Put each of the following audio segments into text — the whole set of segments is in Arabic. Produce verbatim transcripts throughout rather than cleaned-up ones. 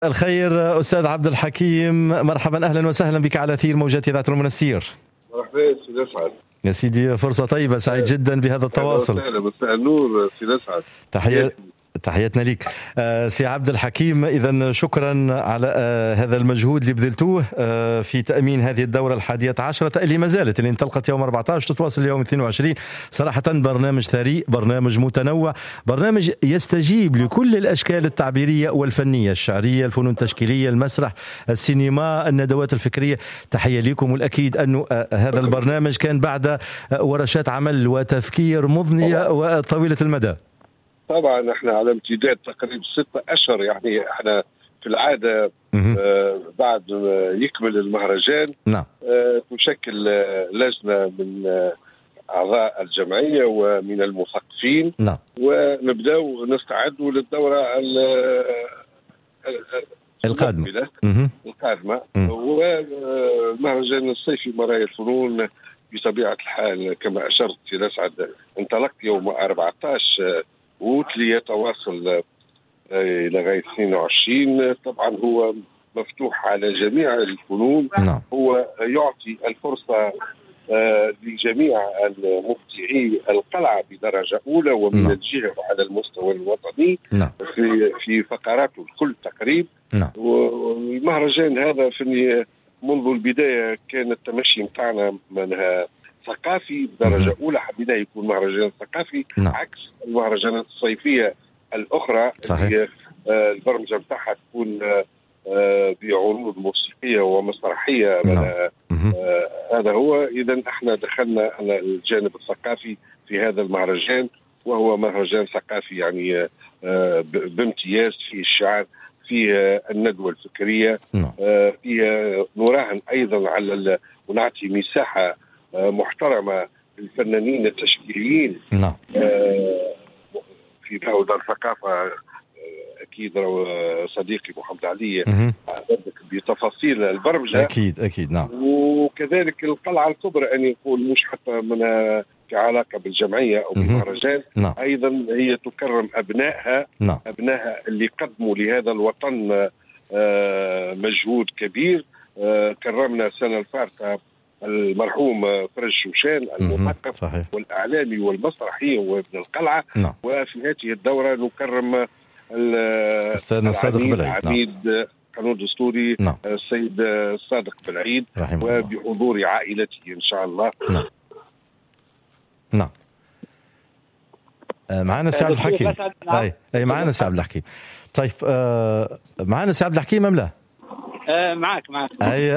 الخير أستاذ عبد الحكيم، مرحبا أهلا وسهلا بك على أثير موجات إذاعة المنستير. مرحبا سي أسعد. يا سيدي فرصة طيبة، سعيد جدا بهذا التواصل. أهلا مساء النور سي أسعد. تحية تحياتنا لك آه سي عبد الحكيم. إذن شكرا على آه هذا المجهود اللي بذلتوه آه في تأمين هذه الدورة الحادية عشرة اللي ما زالت، اللي انطلقت يوم أربعة عشر تتواصل اليوم اثنين وعشرين. صراحة برنامج ثري، برنامج متنوع، برنامج يستجيب لكل الأشكال التعبيرية والفنية، الشعرية، الفنون التشكيلية، المسرح، السينما، الندوات الفكرية. تحية لكم، والأكيد أنه آه هذا البرنامج كان بعد آه ورشات عمل وتفكير مضنية وطويلة المدى. طبعا احنا على امتداد تقريبا ستة اشهر، يعني احنا في العاده آه بعد ما يكمل المهرجان نعم آه تشكل آه لجنه من آه اعضاء الجمعيه ومن المثقفين نعم ونبداو نستعدوا للدوره القادمه القادمه والمهرجان الصيفي مرايا الفنون بطبيعه الحال كما اشرت الى اسعد انطلق يوم أربعة عشر وتلي يتواصل لغاية اثنين وعشرين. طبعا هو مفتوح على جميع الفنون. نعم. هو يعطي الفرصة لجميع مبدعي القلعة بدرجة أولى ومن نعم. الجهة وعلى المستوى الوطني. نعم. في في فقراته الكل تقريب. نعم. والمهرجان هذا في منذ البداية كان التمشي متاعنا منها ثقافي بدرجة أولى، حبينا يكون مهرجان ثقافي. نعم. عكس المهرجانات الصيفية الأخرى صحيح. اللي آه البرمجة متاعها تكون آه بعروض موسيقية ومسرحية. نعم. آه هذا هو. إذا احنا دخلنا على الجانب الثقافي في هذا المهرجان، وهو مهرجان ثقافي يعني آه بامتياز، فيه الشعر، فيه الندوة الفكرية. نعم. آه فيه نراهن أيضا على ونعطي مساحة محترمة للفنانين التشكيليين. نعم. في دار الثقافة أكيد صديقي محمد علي بتفاصيل البرمجة. أكيد أكيد. نعم. وكذلك القلعة الكبرى أن يقول مش حتى من في علاقة بالجمعية أو بالمهرجان. نعم. أيضا هي تكرم أبنائها. نعم. أبنائها اللي قدموا لهذا الوطن مجهود كبير. كرمنا السنة الفارطة المرحوم فرج شوشان المثقف والإعلامي والمسرحي وابن القلعة. نعم. وفي هذه الدورة نكرم الأستاذ صادق بالعيد، عميد نعم. قانون دستوري. نعم. السيد صادق بالعيد وبحضور عائلته إن شاء الله. نعم. نعم. معنا سي عبد الحكيم. أي أي معنا سي عبد الحكيم. طيب آه معنا سي عبد الحكيم أم لا؟ آه معك معك. أي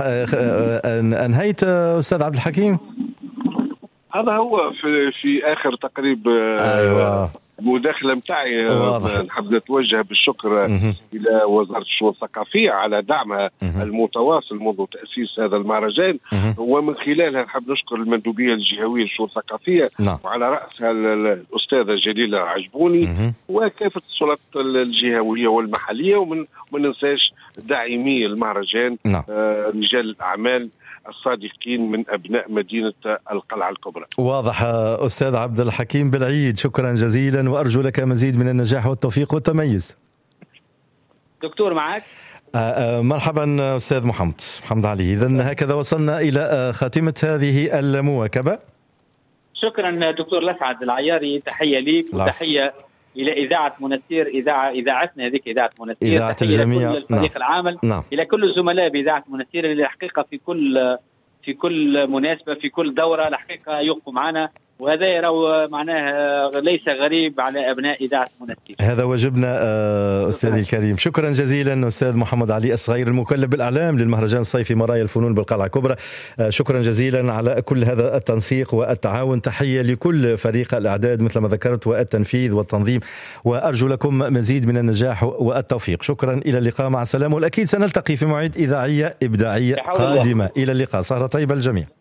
أنهيت أستاذ عبد الحكيم؟ هذا هو في في آخر تقريب. أيوة. مداخلة متاعي نحب نتوجه بالشكر م- إلى وزارة الشؤون الثقافية على دعمها م- المتواصل منذ تأسيس هذا المهرجان. م- ومن خلالها نحب نشكر المندوبية الجهوية للشؤون الثقافية. نعم. وعلى رأسها الأستاذة جليلة عجبوني م- وكافة السلطات الجهوية والمحلية، ومن ما ننساش داعمي المهرجان. نعم. آه رجال الأعمال الصادقين من أبناء مدينة القلعة الكبرى. واضح أستاذ عبد الحكيم بالعيد، شكرا جزيلا وأرجو لك مزيد من النجاح والتوفيق والتميز. دكتور معك. آآ آآ مرحبا أستاذ محمد محمد علي. إذن هكذا وصلنا إلى خاتمة هذه المواكبة. شكرا دكتور لسعد العياري، تحية ليك وتحية إلى إذاعة منستير، إذاعة إذاعتنا هذيك إذاعة منستير، إذاعة الجميع، الفريق نعم. العامل نعم. إلى كل الزملاء بإذاعة منستير اللي الحقيقة في كل في كل مناسبة في كل دورة الحقيقة يوقفوا معنا، وهذا يرى معناه ليس غريب على أبناء إذاعة منستير. هذا واجبنا أستاذي الكريم. شكرا جزيلا أستاذ محمد علي الصغير المكلف بالأعلام للمهرجان الصيفي مرايا الفنون بالقلعة الكبرى. شكرا جزيلا على كل هذا التنسيق والتعاون. تحية لكل فريق الإعداد مثل ما ذكرت والتنفيذ والتنظيم، وأرجو لكم مزيد من النجاح والتوفيق. شكرا، إلى اللقاء، مع السلامة، والأكيد سنلتقي في موعد إذاعية إبداعية قادمة. إلى اللقاء، سهرة طيبة الجميع.